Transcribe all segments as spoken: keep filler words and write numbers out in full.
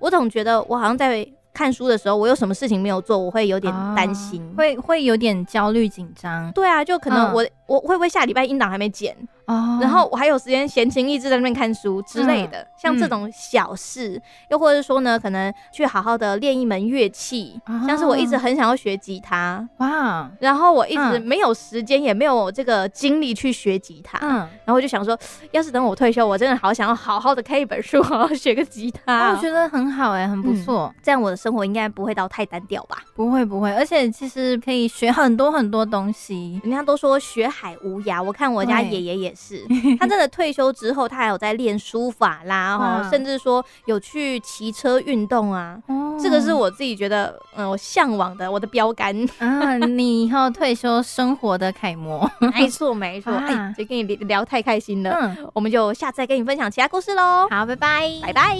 我总觉得我好像在看书的时候，我有什么事情没有做，我会有点担心， 哦、会会有点焦虑紧张。 对啊，就可能我、嗯、我会不会下礼拜音档还没剪？哦，然后我还有时间闲情逸致在那边看书之类的、嗯，像这种小事、嗯，又或者说呢，可能去好好的练一门乐器、哦，像是我一直很想要学吉他，哇，然后我一直没有时间、嗯，也没有这个精力去学吉他，嗯，然后我就想说，要是等我退休，我真的好想要好好的开一本书，好好学个吉他， 哦、我觉得很好哎、欸，很不错、嗯， 这样我的生活应该不会到太单调吧？ 不会不会，而且其实可以学很多很多东西， 人家都说学海无涯，我看我家爷爷也是，他真的退休之后，他还有在练书法啦，哦，甚至说有去骑车运动啊、哦，这个是我自己觉得，嗯，我向往的，我的标杆啊，你以后退休生活的楷模， 没错没错，哎、啊，就跟你聊太开心了，嗯，我们就下次再跟你分享其他故事喽， 好，拜拜， 拜拜。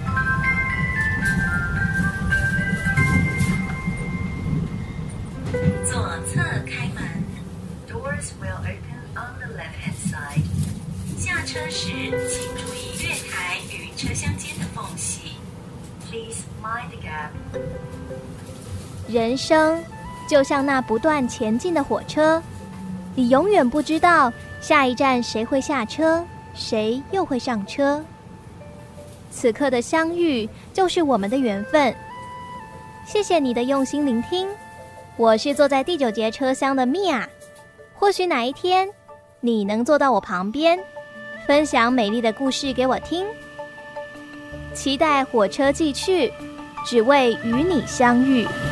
左侧开门 ，Doors will open on the left-hand side。下车时，请注意月台与车厢间的缝隙。Please mind the gap。 人生就像那不断前进的火车，你永远不知道下一站谁会下车，谁又会上车。此刻的相遇就是我们的缘分。谢谢你的用心聆听，我是坐在第九节车厢的米娅。或许哪一天，你能坐到我旁边，分享美丽的故事给我听。期待火车继续，只为与你相遇。